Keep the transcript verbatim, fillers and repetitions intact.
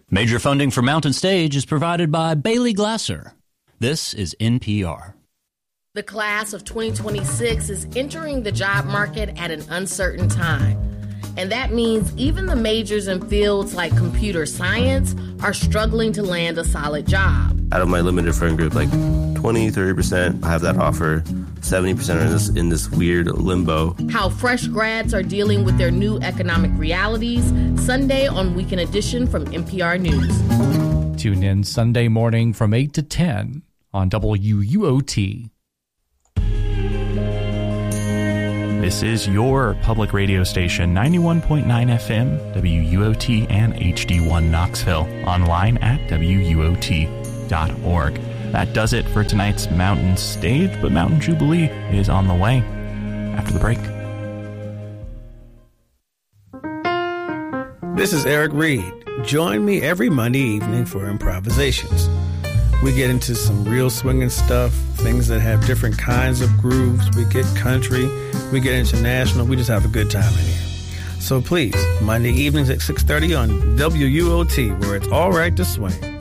Major funding for Mountain Stage is provided by Bailey Glasser. This is N P R. The class of twenty twenty-six is entering the job market at an uncertain time. And that means even the majors in fields like computer science are struggling to land a solid job. Out of my limited friend group, like twenty, thirty percent have that offer. seventy percent are in this, in this weird limbo. How fresh grads are dealing with their new economic realities, Sunday on Weekend Edition from N P R News. Tune in Sunday morning from eight to ten on W U O T. This is your public radio station, ninety-one point nine F M, W U O T, and H D one Knoxville. Online at W U O T dot org. That does it for tonight's Mountain Stage, but Mountain Jubilee is on the way after the break. This is Eric Reed. Join me every Monday evening for Improvisations. We get into some real swinging stuff, things that have different kinds of grooves. We get country, we get international. We just have a good time in here. So please, Monday evenings at six thirty on W U O T, where it's all right to swing.